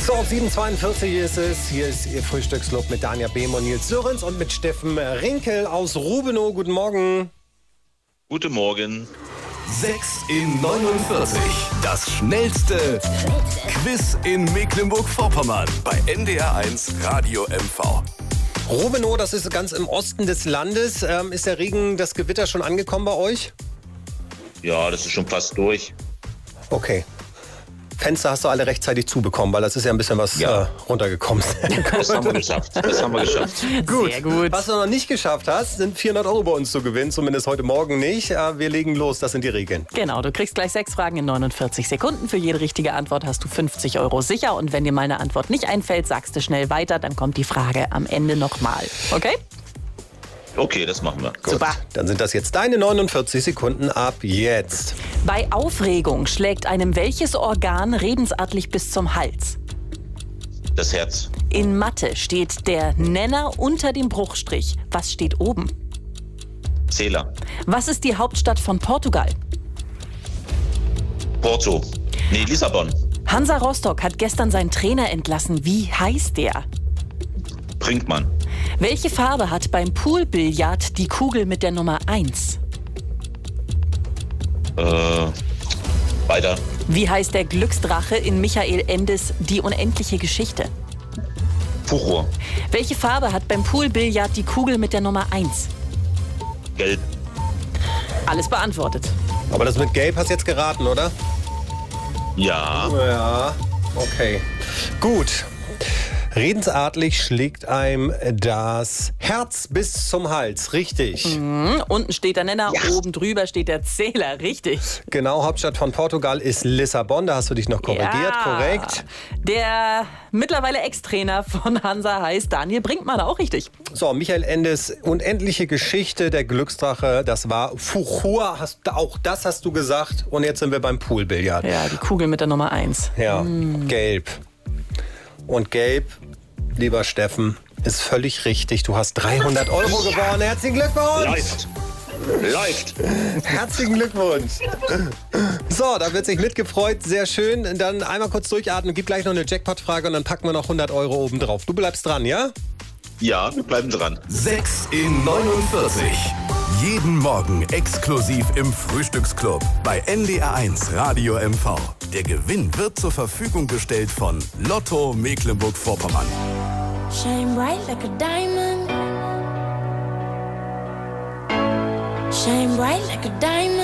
So, 7:42 ist es. Hier ist Ihr Frühstücksclub mit Danja Behm und Nils Sörensen und mit Steffen Rinkel aus Rubenow. Guten Morgen. Guten Morgen. 6 in 49. Das schnellste Quiz in Mecklenburg-Vorpommern bei NDR1 Radio MV. Rubenow, das ist ganz im Osten des Landes. Ist der Regen, das Gewitter schon angekommen bei euch? Ja, das ist schon fast durch. Okay. Fenster hast du alle rechtzeitig zubekommen, weil das ist ja ein bisschen was runtergekommen. Das haben wir geschafft. Gut. Sehr gut. Was du noch nicht geschafft hast, sind 400 € bei uns zu gewinnen, zumindest heute Morgen nicht. Wir legen los, das sind die Regeln. Genau, du kriegst gleich 6 Fragen in 49 Sekunden. Für jede richtige Antwort hast du 50 € sicher. Und wenn dir mal eine Antwort nicht einfällt, sagst du schnell weiter. Dann kommt die Frage am Ende nochmal. Okay? Okay, das machen wir. Gut. Super. Dann sind das jetzt deine 49 Sekunden ab jetzt. Bei Aufregung schlägt einem welches Organ redensartlich bis zum Hals? Das Herz. In Mathe steht der Nenner unter dem Bruchstrich. Was steht oben? Zähler. Was ist die Hauptstadt von Portugal? Porto. Nee, Lissabon. Hansa Rostock hat gestern seinen Trainer entlassen. Wie heißt der? Brinkmann. Welche Farbe hat beim Poolbillard die Kugel mit der Nummer 1? Weiter. Wie heißt der Glücksdrache in Michael Endes Die unendliche Geschichte? Fuchrohr. Welche Farbe hat beim Poolbillard die Kugel mit der Nummer 1? Gelb. Alles beantwortet. Aber das mit Gelb hast du jetzt geraten, oder? Ja. Ja, okay. Gut. Redensartlich schlägt einem das Herz bis zum Hals. Richtig. Unten steht der Nenner, oben drüber steht der Zähler. Richtig. Genau, Hauptstadt von Portugal ist Lissabon. Da hast du dich noch korrigiert, Ja. korrekt. Der mittlerweile Ex-Trainer von Hansa heißt Daniel Brinkmann, auch richtig. So, Michael Endes unendliche Geschichte, der Glücksdrache, das war Fuchur. Auch das hast du gesagt. Und jetzt sind wir beim Poolbillard. Ja, die Kugel mit der Nummer 1. Ja, Gelb. Und Gelb, lieber Steffen, ist völlig richtig. Du hast 300 € gewonnen. Herzlichen Glückwunsch! Läuft. Herzlichen Glückwunsch. So, da wird sich mitgefreut. Sehr schön. Dann einmal kurz durchatmen. Gib gleich noch eine Jackpot-Frage und dann packen wir noch 100 € oben drauf. Du bleibst dran, ja? Ja, wir bleiben dran. 6 in 49. Jeden Morgen exklusiv im Frühstücksclub bei NDR1 Radio MV. Der Gewinn wird zur Verfügung gestellt von Lotto Mecklenburg-Vorpommern. Shine bright like a diamond. Shine bright like a diamond.